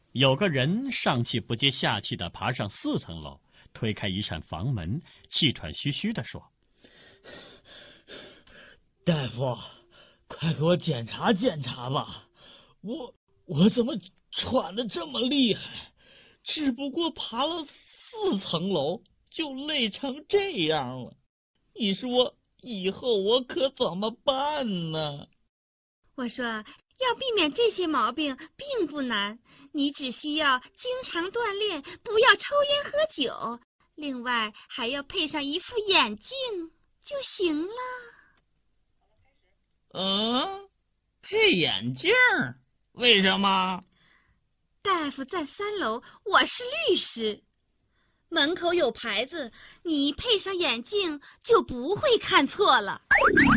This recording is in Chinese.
有个人上气不接下气地爬上4层楼，推开一扇房门，气喘吁吁地说：“ 大夫，快给我检查检查吧，我怎么喘得这么厉害？只不过爬了4层楼，就累成这样了。你说以后我可怎么办呢？” 我说，要避免这些毛病并不难，你只需要经常锻炼，不要抽烟喝酒，另外还要配上一副眼镜就行了。 配眼镜？为什么？ 大夫在3楼，我是律师，门口有牌子，你配上眼镜就不会看错了。